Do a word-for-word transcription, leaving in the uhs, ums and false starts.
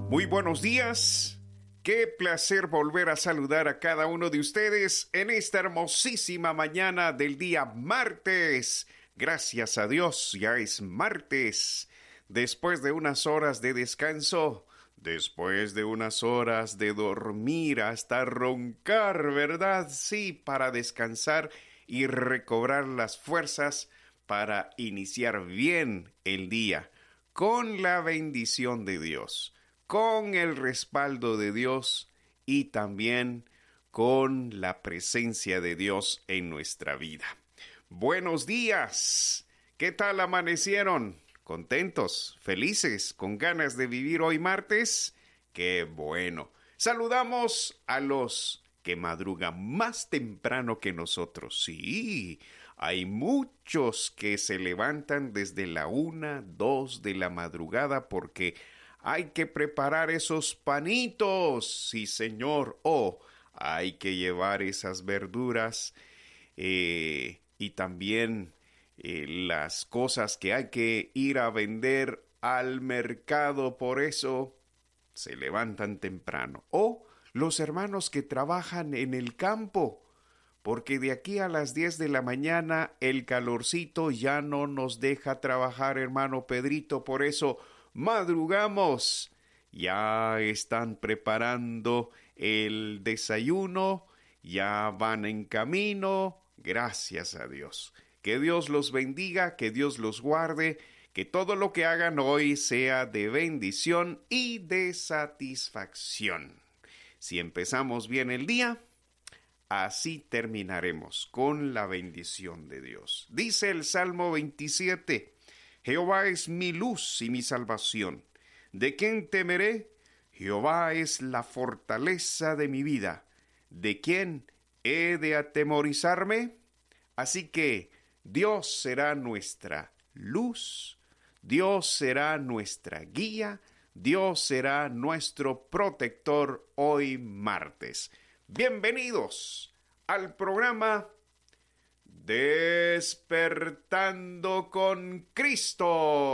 Muy buenos días. Qué placer volver a saludar a cada uno de ustedes en esta hermosísima mañana del día martes. Gracias a Dios, ya es martes. Después de unas horas de descanso, después de unas horas de dormir hasta roncar, ¿verdad? Sí, para descansar y recobrar las fuerzas para iniciar bien el día, con la bendición de Dios, con el respaldo de Dios y también con la presencia de Dios en nuestra vida. Buenos días. ¿Qué tal amanecieron? ¿Contentos? ¿Felices? ¿Con ganas de vivir hoy martes? ¡Qué bueno! Saludamos a los que madrugan más temprano que nosotros. Sí, hay muchos que se levantan desde la una, dos de la madrugada porque hay que preparar esos panitos. Sí, señor. O hay que llevar esas verduras eh, y también eh, las cosas que hay que ir a vender al mercado. Por eso se levantan temprano. O los hermanos que trabajan en el campo, porque de aquí a las diez de la mañana el calorcito ya no nos deja trabajar, hermano Pedrito. Por eso madrugamos. Ya están preparando el desayuno, ya van en camino. Gracias a Dios. Que Dios los bendiga, que Dios los guarde, que todo lo que hagan hoy sea de bendición y de satisfacción. Si empezamos bien el día, así terminaremos con la bendición de Dios. Dice el Salmo veintisiete, Jehová es mi luz y mi salvación. ¿De quién temeré? Jehová es la fortaleza de mi vida. ¿De quién he de atemorizarme? Así que Dios será nuestra luz, Dios será nuestra guía, Dios será nuestro protector hoy martes. Bienvenidos al programa Despertando con Cristo.